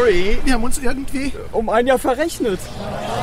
Ui, wir haben uns irgendwie um ein Jahr verrechnet.